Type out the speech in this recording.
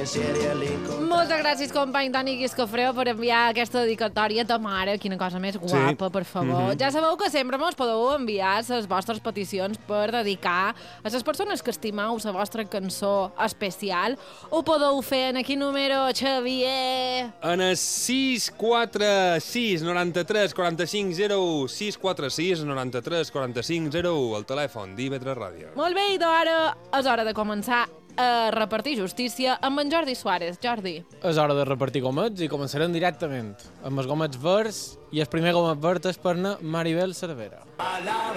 Moltes gràcies, company Toni Guiscofreu, per enviar aquesta dedicatòria a ta mare. Quina cosa més guapa, per favor. Ja sabeu que sempre mos podeu enviar les vostres peticions per dedicar a les persones que estimeu la vostra cançó especial. Ho podeu fer en quin número, Xavier? En el 646 93 45 0, 646 93 45 0, el telèfon d'IV3 Ràdio. Molt bé, i d'ara és hora de començar a repartir justícia amb en Jordi Suárez. Jordi. És hora de repartir gomets i començarem directament amb els gomets verds, i el primer gomet verd és per Maribel Cervera.